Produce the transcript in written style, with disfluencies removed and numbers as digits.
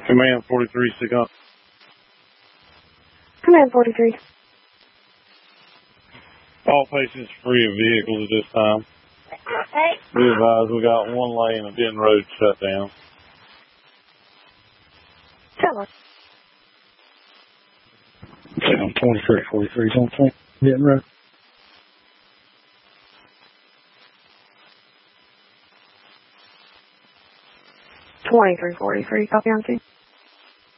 Command 43, stick on. Command 43. All patients free of vehicles at this time. Be advised, we got one lane of Denton Road shut down. Tell us. 2343 on Denton Road. $23.43, copy on 2.